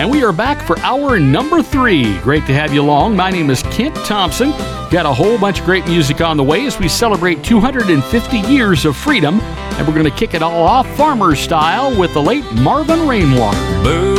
And we are back for hour number 3. Great to have you along. My name is Kent Thompson. Got a whole bunch of great music on the way as we celebrate 250 years of freedom. And we're going to kick it all off farmer style with the late Marvin Rainwater. Boo